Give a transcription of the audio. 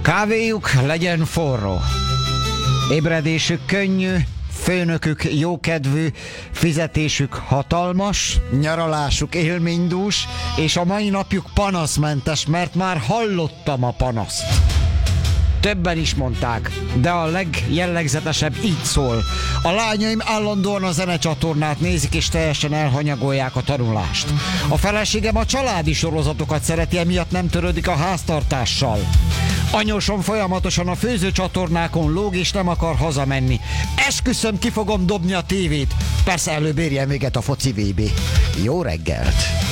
Kávéjuk legyen forró, ébredésük könnyű, főnökük jókedvű, fizetésük hatalmas, nyaralásuk élménydús, és a mai napjuk panaszmentes, mert már hallottam a panaszt. Többen is mondták, de a legjellegzetesebb így szól. A lányaim állandóan a zenecsatornát nézik, és teljesen elhanyagolják a tanulást. A feleségem a családi sorozatokat szereti, emiatt nem törődik a háztartással. Anyósom folyamatosan a főzőcsatornákon lóg, és nem akar hazamenni. Esküszöm, ki fogom dobni a tévét. Persze előbb érjen véget a foci VB. Jó reggelt!